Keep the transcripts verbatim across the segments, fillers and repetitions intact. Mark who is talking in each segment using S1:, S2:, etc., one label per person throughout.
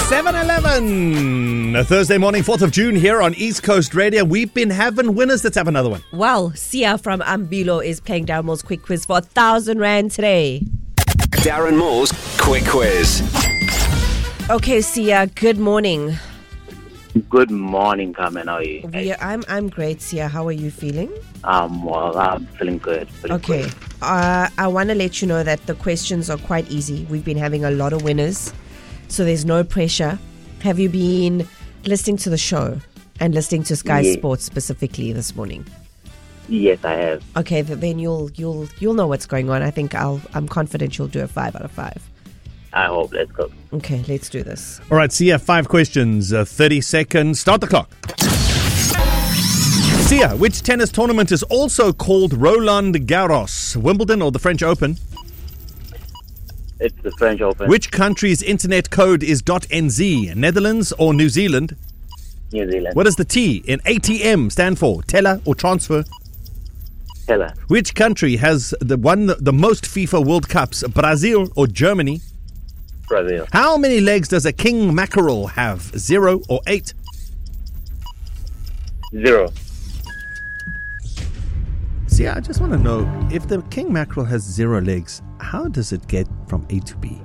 S1: seven eleven. A Thursday morning, fourth of June here on East Coast Radio. We've been having winners. Let's have another one.
S2: Well, Sia from Ambilo is playing Darren Moore's Quick Quiz for a thousand rand today.
S3: Darren Moore's Quick Quiz.
S2: Okay, Sia, good morning.
S4: Good morning, Carmen. How are you?
S2: We are, I'm I'm great, Sia. How are you feeling?
S4: Um, well, I'm feeling good. Feeling
S2: Okay.
S4: good.
S2: Uh, I want to let you know that the questions are quite easy. We've been having a lot of winners, so there's no pressure. Have you been listening to the show and listening to Sky
S4: Yeah.
S2: Sports specifically this morning?
S4: Yes, I have.
S2: Okay, th- then you'll you'll you'll know what's going on. I think I'll I'm confident you'll do a five out of five.
S4: I hope. Let's go.
S2: Okay, let's do this.
S1: All right, Sia, five questions, uh, thirty seconds. Start the clock. Sia, which tennis tournament is also called Roland Garros? Wimbledon or the French Open?
S4: It's the French Open.
S1: Which country's internet code is .nz? Netherlands or New Zealand?
S4: New Zealand.
S1: What does the T in A T M stand for? Teller or transfer?
S4: Teller.
S1: Which country has the won the, the most FIFA World Cups? Brazil or Germany?
S4: Brazil.
S1: How many legs does a king mackerel have? Zero or eight?
S4: Zero.
S1: See, I just want to know, if the king mackerel has zero legs, how does it get from A to B?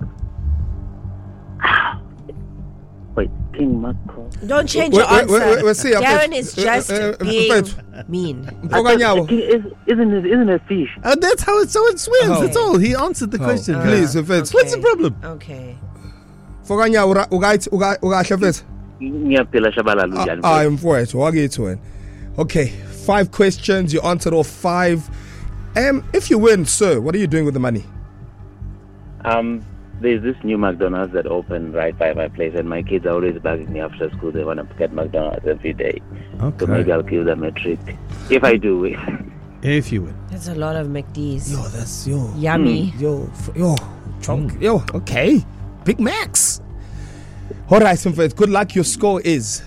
S4: Wait, King Mackerel.
S2: Don't change
S5: Wait,
S2: your
S5: wait,
S2: answer.
S5: wait, wait, wait, Sia,
S2: Darren
S5: wait.
S2: is
S5: Uh,
S2: just
S5: uh, uh,
S2: being
S5: wait.
S2: mean.
S5: Mfokanyawo.
S4: Is, isn't it? Isn't it fish?
S1: Uh, that's how it, so it swims.
S5: Oh.
S1: That's all. He answered the question.
S5: Oh, please, mfethu.
S1: What's the problem?
S2: Okay.
S5: Mfokanyawo ura- ukayithi uka- ukahle mfethu?
S4: Ngiyaphila shabalala
S5: Ah,
S4: unjani?
S5: hayi mfowethu wakithi wena. Okay, five questions. You answered all five. Um, if you win, sir, what are you doing with the money?
S4: Um, there's this new McDonald's that opened right by my place, and my kids are always bugging me after school. They want to get McDonald's every day. So maybe I'll give them a treat if I do win.
S1: If you win.
S2: That's a lot of McD's.
S5: Yo, that's yo.
S2: Yummy.
S5: Yo, f- yo, chunk. Yo, okay. Big Macs. All right, mfethu. Good luck. Your score is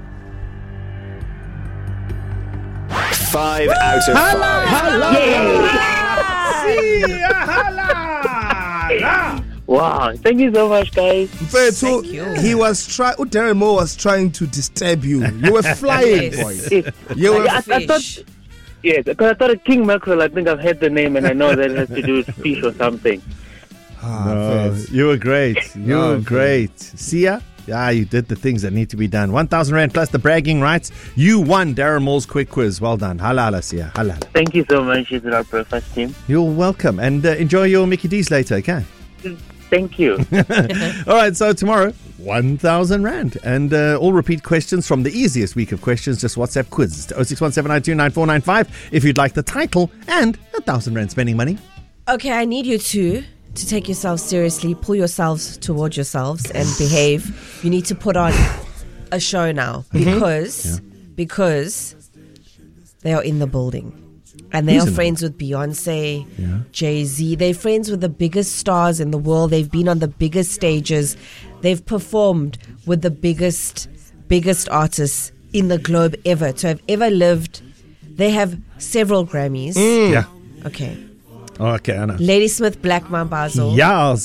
S3: Five out of five.
S4: Wow! Thank you so much, guys.
S5: mfethu.
S2: Thank you.
S5: He was trying. Darren Moore was trying to disturb you. You were flying,
S2: Yes.
S5: boy.
S4: Yes.
S5: You were.
S4: I, I thought.
S2: Fish.
S4: Yes, because I thought a king mackerel. I think I've heard the name, and I know that it has to do with fish or something.
S5: Ah,
S1: No,
S5: mfethu.
S1: you were great. You
S5: No,
S1: were
S5: man.
S1: great. Sia? Yeah, you did the things that need to be done. one thousand rand plus the bragging rights. You won Darren Moore's Quick Quiz. Well done. Halala, Sia. Halala.
S4: Thank you so much. It's our breakfast team.
S1: You're welcome. And uh, enjoy your Mickey D's later, okay?
S4: Thank you.
S1: All right, so tomorrow, one thousand rand. And uh, all repeat questions from the easiest week of questions. Just WhatsApp quiz to oh six one seven nine two nine four nine five if you'd like the title and a one thousand rand spending money.
S2: Okay, I need you two to take yourselves seriously, pull yourselves towards yourselves and behave. You need to put on a show now because because they are in the building. And they
S1: Who's
S2: are
S1: in the
S2: friends with Beyonce,
S1: Yeah.
S2: Jay-Z. They're friends with the biggest stars in the world. They've been on the biggest stages. They've performed with the biggest, biggest artists in the globe ever, to have ever lived. They have several Grammys.
S1: Yeah.
S2: Okay.
S1: Okay, Anna.
S2: Ladysmith Black Mambazo.
S1: Yeah.